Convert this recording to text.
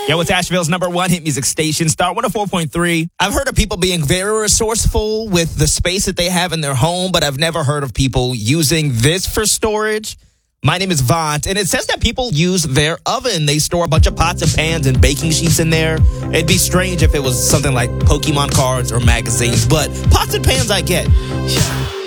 Yo, it's Asheville's #1 hit music station, Star 104.3. I've heard of people being very resourceful with the space that they have in their home, but I've never heard of people using this for storage. My name is Vaunt, and it says that people use their oven. They store a bunch of pots and pans and baking sheets in there. It'd be strange if it was something like Pokemon cards or magazines, but pots and pans I get.